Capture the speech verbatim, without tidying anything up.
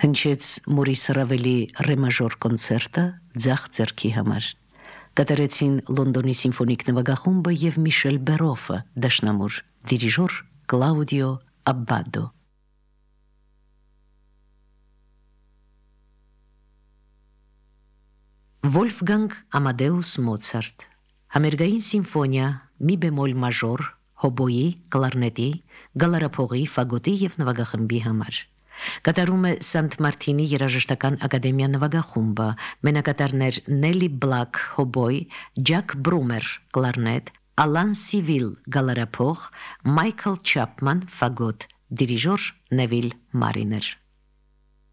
Հնչեց Մորիս Ռավելի ռե մաժոր կոնցերտը ձախ ձեռքի համար։ Կատարեցին Լոնդոնի սիմֆոնիկ նվագախումբը եւ Միշել Բերոֆը, դաշնամուր, դիրիժոր Կլաուդիո Աբբադո։ Վոլֆգանգ Ամադեուս Մոցարտ, համերգային սիմֆոնիա, մի բեմոլ մաժոր, հոբոյի, կլարնետի, գալարափողի, ֆագոտի եւ նվագախմբի համար։ Կատարում է Սանտ Մարտինի երաժշտական ակադեմիա նվագախումբը, մենակատարներ Նելի Բլակ հոբոյ, Ջակ Բրումեր կլարնետ, Ալան Սիվիլ գալարափող, Մայքլ Չապման ֆագոտ, դիրիժոր Նևիլ Մարիներ։